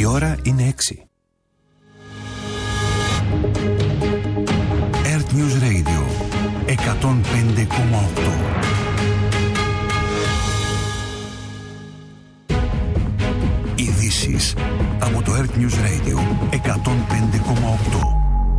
Η ώρα είναι 6. Earth News Radio 105,8. Ειδήσεις από το Earth News Radio 105,8.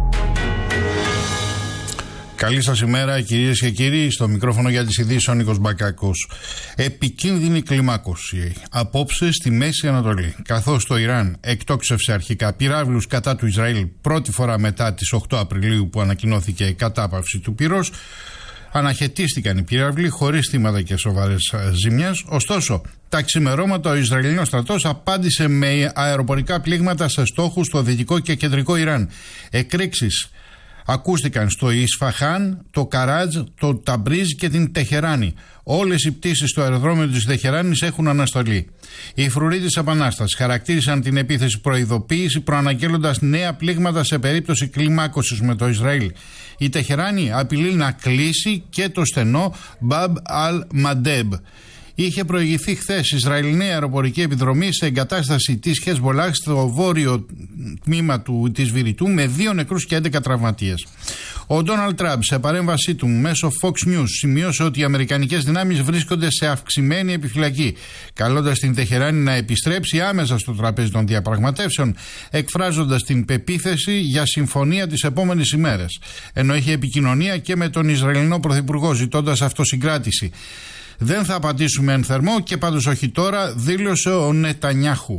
Καλή σας ημέρα, κυρίες και κύριοι. Στο μικρόφωνο για τις ειδήσεις ο Νίκος Μπακάκος. Επικίνδυνη κλιμάκωση απόψε στη Μέση Ανατολή. Καθώς το Ιράν εκτόξευσε αρχικά πυράβλους κατά του Ισραήλ πρώτη φορά μετά τις 8 Απριλίου που ανακοινώθηκε η κατάπαυση του πυρός, αναχαιτίστηκαν οι πυράβλοι χωρίς θύματα και σοβαρές ζημιές. Ωστόσο, τα ξημερώματα ο Ισραηλινός στρατός απάντησε με αεροπορικά πλήγματα σε στόχους στο δυτικό και κεντρικό Ιράν. Εκρήξεις ακούστηκαν στο Ισφαχάν, το Καράτζ, το Ταμπρίζ και την Τεχεράνη. Όλες οι πτήσεις στο αεροδρόμιο της Τεχεράνης έχουν αναστολή. Οι φρουροί της Επανάστασης χαρακτήρισαν την επίθεση προειδοποίηση, προαναγγέλλοντας νέα πλήγματα σε περίπτωση κλιμάκωσης με το Ισραήλ. Η Τεχεράνη απειλεί να κλείσει και το στενό Μπαμπ Αλ-Μαντέμπ. Είχε προηγηθεί χθες Ισραηλινή αεροπορική επιδρομή σε εγκατάσταση της Χεσμολάχ στο βόρειο τμήμα της Βηρητού με 2 νεκρούς και 11 τραυματίες. Ο Ντόναλντ Τραμπ σε παρέμβασή του μέσω Fox News σημείωσε ότι οι αμερικανικές δυνάμεις βρίσκονται σε αυξημένη επιφυλακή, καλώντας την Τεχεράνη να επιστρέψει άμεσα στο τραπέζι των διαπραγματεύσεων, εκφράζοντας την πεποίθηση για συμφωνία τις επόμενες ημέρες. Ενώ είχε επικοινωνία και με τον Ισραηλινό Πρωθυπουργό, ζητώντας αυτοσυγκράτηση. Δεν θα απαντήσουμε εν θερμό και πάντως όχι τώρα, δήλωσε ο Νετανιάχου.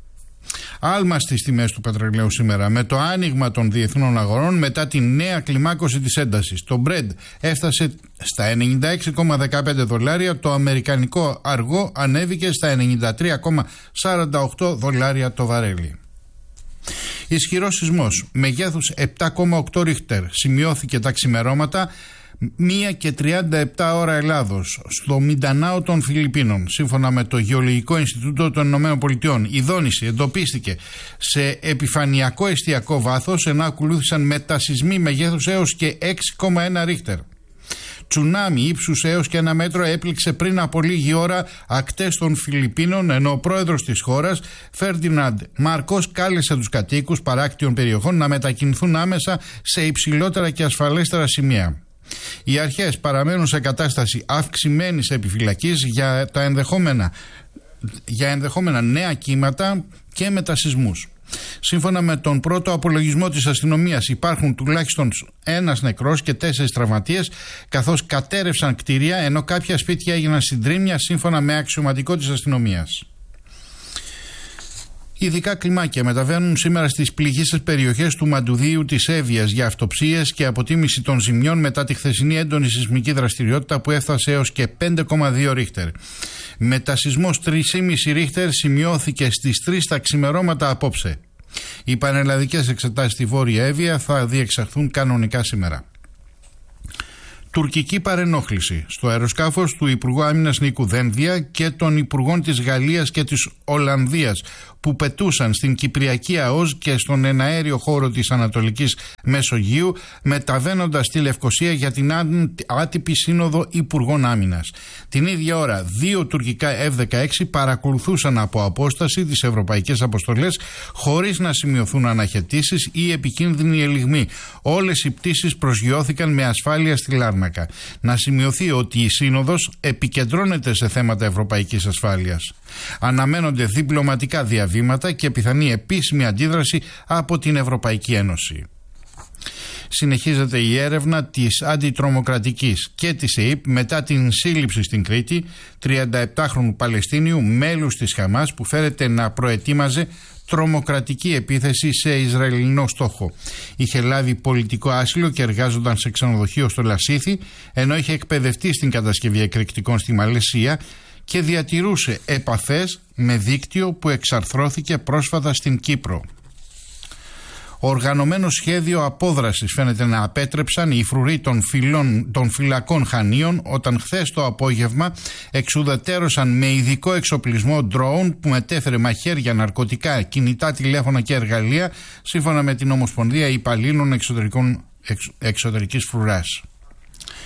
Άλμα στις τιμές του πετρελαίου σήμερα με το άνοιγμα των διεθνών αγορών μετά τη νέα κλιμάκωση της έντασης. Το Brent έφτασε στα 96,15 δολάρια, το αμερικανικό αργό ανέβηκε στα 93,48 δολάρια το βαρέλι. Ισχυρός σεισμός μεγέθους 7,8 ρίχτερ σημειώθηκε τα ξημερώματα 1 και 37 ώρα Ελλάδος στο Μιντανάο των Φιλιππίνων. Σύμφωνα με το Γεωλογικό Ινστιτούτο των ΗΠΑ, η δόνηση εντοπίστηκε σε επιφανειακό εστιακό βάθος, ενώ ακολούθησαν μετασεισμοί μεγέθους έως και 6,1 ρίχτερ. Τσουνάμι ύψους έως και 1 μέτρο έπληξε πριν από λίγη ώρα ακτές των Φιλιππίνων, ενώ ο πρόεδρος της χώρας, Φέρντιναντ Μάρκος, κάλεσε τους κατοίκους παράκτιων περιοχών να μετακινηθούν άμεσα σε υψηλότερα και ασφαλέστερα σημεία. Οι αρχές παραμένουν σε κατάσταση αυξημένης επιφυλακής για ενδεχόμενα νέα κύματα και μετασεισμούς. Σύμφωνα με τον πρώτο απολογισμό της αστυνομίας, υπάρχουν τουλάχιστον 1 νεκρός και 4 τραυματίες, καθώς κατέρευσαν κτίρια, ενώ κάποια σπίτια έγιναν συντρίμμια, σύμφωνα με αξιωματικό της αστυνομίας. Ειδικά κλιμάκια μεταβαίνουν σήμερα στις πληγείσες περιοχές του Μαντουδίου, της Εύβοιας για αυτοψίες και αποτίμηση των ζημιών μετά τη χθεσινή έντονη σεισμική δραστηριότητα που έφτασε έως και 5,2 ρίχτερ. Μετασεισμός 3,5 ρίχτερ σημειώθηκε στις 3 τα ξημερώματα απόψε. Οι πανελλαδικές εξετάσεις στη Βόρεια Εύβοια θα διεξαχθούν κανονικά σήμερα. Τουρκική παρενόχληση στο αεροσκάφος του Υπουργού Άμυνας Νίκου Δένδια και των Υπουργών της Γαλλίας και της Ολλανδίας που πετούσαν στην Κυπριακή ΑΟΣ και στον εναέριο χώρο της Ανατολικής Μεσογείου, μεταβαίνοντας στη Λευκοσία για την άτυπη σύνοδο Υπουργών Άμυνας. Την ίδια ώρα 2 τουρκικά F-16 παρακολουθούσαν από απόσταση τις ευρωπαϊκές αποστολές χωρίς να σημειωθούν αναχαιτήσεις ή επικίνδυνοι ελιγμοί. Όλες οι πτήσεις προσγειώθηκαν με ασφάλεια στη Λάρνακα. Να σημειωθεί ότι η σύνοδος επικεντρώνεται σε θέματα ευρωπαϊκής ασφάλειας. Αναμένονται διπλωματικά διαβήματα και πιθανή επίσημη αντίδραση από την Ευρωπαϊκή Ένωση. Συνεχίζεται η έρευνα της αντιτρομοκρατικής και της ΕΕΠ μετά την σύλληψη στην Κρήτη 37χρονου Παλαιστίνιου μέλους της Χαμάς που φέρεται να προετοίμαζε τρομοκρατική επίθεση σε Ισραηλινό στόχο. Είχε λάβει πολιτικό άσυλο και εργάζονταν σε ξενοδοχείο στο Λασίθι, ενώ είχε εκπαιδευτεί στην κατασκευή εκρηκτικών στη Μαλαισία και διατηρούσε επαφές με δίκτυο που εξαρθρώθηκε πρόσφατα στην Κύπρο. Οργανωμένο σχέδιο απόδρασης φαίνεται να απέτρεψαν οι φρουροί των φυλακών Χανίων όταν χθες το απόγευμα εξουδετερώσαν με ειδικό εξοπλισμό drone που μετέφερε μαχαίρια, ναρκωτικά, κινητά τηλέφωνα και εργαλεία, σύμφωνα με την Ομοσπονδία Υπαλλήλων Εξωτερικής Φρουράς.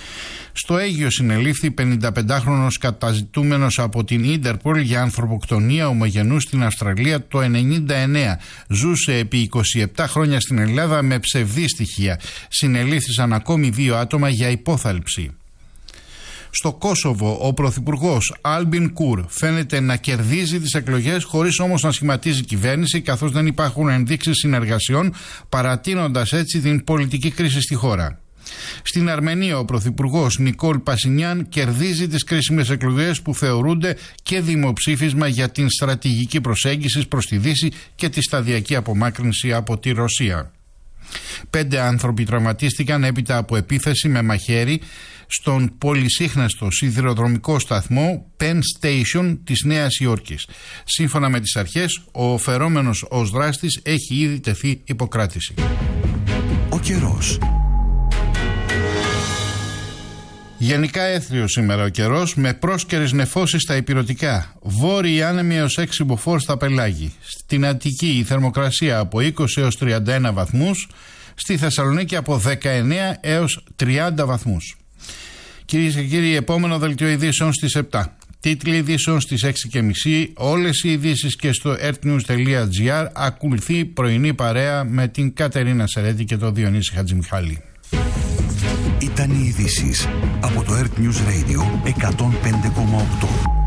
Στο Αίγυο συνελήφθη 55χρονος καταζητούμενος από την Ίντερπολ για ανθρωποκτονία ομογενού στην Αυστραλία το 1999. Ζούσε επί 27 χρόνια στην Ελλάδα με ψευδή στοιχεία. Συνελήφθησαν ακόμη 2 άτομα για υπόθαλψη. Στο Κόσοβο, ο πρωθυπουργός Άλμπιν Κουρ φαίνεται να κερδίζει τις εκλογές χωρίς όμως να σχηματίζει κυβέρνηση, καθώς δεν υπάρχουν ενδείξεις συνεργασιών, παρατείνοντας έτσι την πολιτική κρίση στη χώρα. Στην Αρμενία, ο πρωθυπουργός Νικόλ Πασινιάν κερδίζει τις κρίσιμες εκλογές που θεωρούνται και δημοψήφισμα για την στρατηγική προσέγγιση προς τη Δύση και τη σταδιακή απομάκρυνση από τη Ρωσία. 5 άνθρωποι τραυματίστηκαν έπειτα από επίθεση με μαχαίρι στον πολυσύχναστο σιδηροδρομικό σταθμό Penn Station της Νέας Υόρκης. Σύμφωνα με τις αρχές, ο φερόμενος ως δράστης έχει ήδη τεθεί υποκράτηση. Ο καιρός. Γενικά έθριος σήμερα ο καιρός, με πρόσκαιρες νεφώσεις στα ηπειρωτικά. Βόρειοι άνεμοι έως 6 μποφόρ στα πελάγη. Στην Αττική η θερμοκρασία από 20 έως 31 βαθμούς. Στη Θεσσαλονίκη από 19 έως 30 βαθμούς. Κυρίες και κύριοι, επόμενο δελτίο ειδήσεων στις 7. Τίτλοι ειδήσεων στις 6.30. Όλες οι ειδήσεις και στο earthnews.gr. Ακολουθεί πρωινή παρέα με την Κατερίνα Σερέτη και τον Διονύση Χατζημιχάλη. Ήταν οι ειδήσεις από το Earth News Radio 105,8.